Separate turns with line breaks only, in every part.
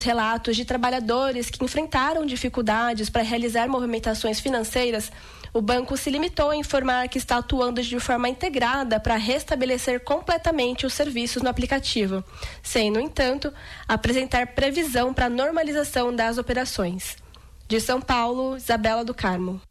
Relatos de trabalhadores que enfrentaram dificuldades para realizar movimentações financeiras, o banco se limitou a informar que está atuando de forma integrada para restabelecer completamente os serviços no aplicativo, sem, no entanto, apresentar previsão para a normalização das operações. De São Paulo, Isabela do Carmo.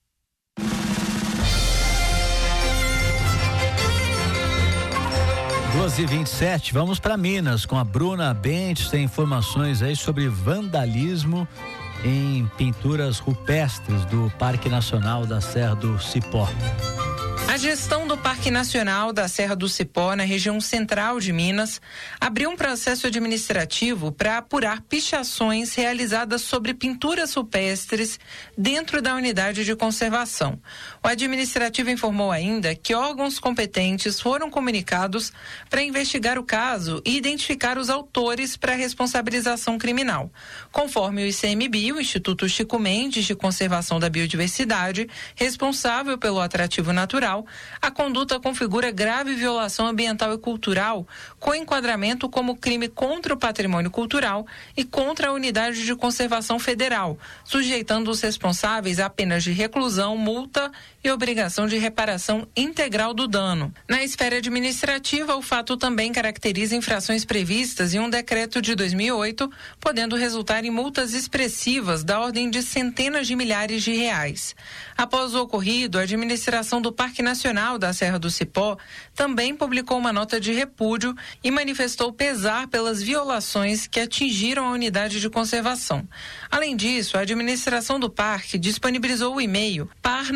12h27, vamos para Minas com a Bruna Bentes, tem informações aí sobre vandalismo em pinturas rupestres do Parque Nacional da Serra do Cipó.
A gestão do Parque Nacional da Serra do Cipó, na região central de Minas, abriu um processo administrativo para apurar pichações realizadas sobre pinturas rupestres dentro da unidade de conservação. O administrativo informou ainda que órgãos competentes foram comunicados para investigar o caso e identificar os autores para responsabilização criminal. Conforme o ICMBio, o Instituto Chico Mendes de Conservação da Biodiversidade, responsável pelo atrativo natural, a conduta configura grave violação ambiental e cultural, com enquadramento como crime contra o patrimônio cultural e contra a Unidade de Conservação Federal, sujeitando os responsáveis a penas de reclusão, multa e obrigação de reparação integral do dano. Na esfera administrativa, o fato também caracteriza infrações previstas em um decreto de 2008, podendo resultar em multas expressivas da ordem de centenas de milhares de reais. Após o ocorrido, a administração do Parque Nacional da Serra do Cipó também publicou uma nota de repúdio e manifestou pesar pelas violações que atingiram a unidade de conservação. Além disso, a administração do parque disponibilizou o e-mail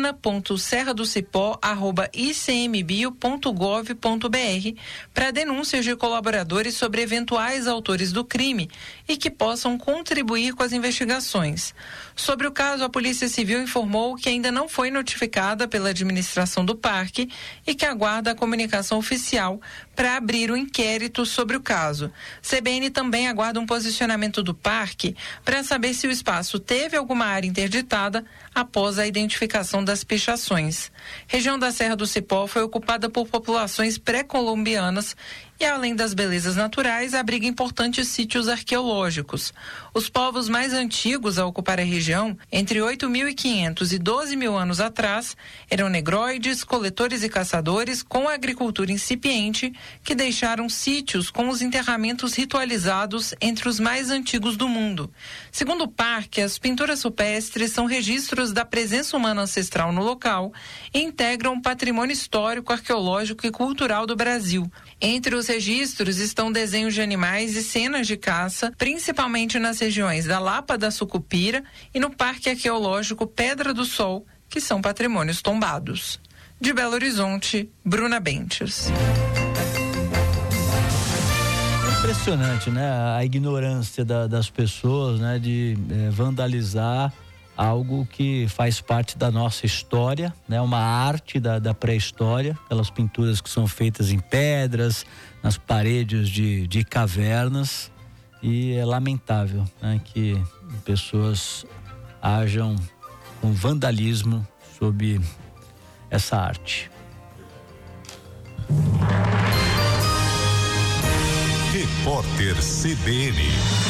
parna.serradocipó@icmbio.gov.br para denúncias de colaboradores sobre eventuais autores do crime e que possam contribuir com as investigações. Sobre o caso, a Polícia Civil informou que ainda não foi notificada pela administração do parque e que aguarda a comunicação oficial para abrir o inquérito sobre o caso. CBN também aguarda um posicionamento do parque para saber se o espaço teve alguma área interditada após a identificação das pichações. Região da Serra do Cipó foi ocupada por populações pré-colombianas e, além das belezas naturais, abriga importantes sítios arqueológicos. Os povos mais antigos a ocupar a região, entre 8.500 e 12.000 anos atrás, eram negroides, coletores e caçadores com a agricultura incipiente, que deixaram sítios com os enterramentos ritualizados entre os mais antigos do mundo. Segundo o parque, as pinturas rupestres são registros da presença humana ancestral no local e integram o patrimônio histórico, arqueológico e cultural do Brasil. Entre os registros estão desenhos de animais e cenas de caça, principalmente nas regiões da Lapa da Sucupira e no Parque Arqueológico Pedra do Sol, que são patrimônios tombados. De Belo Horizonte, Bruna Bentes.
Impressionante, né? A ignorância das pessoas, né? De vandalizar algo que faz parte da nossa história, né? Uma arte da pré-história, aquelas pinturas que são feitas em pedras, nas paredes de cavernas, e é lamentável, né? Que pessoas ajam com vandalismo sobre essa arte.
Repórter CBN.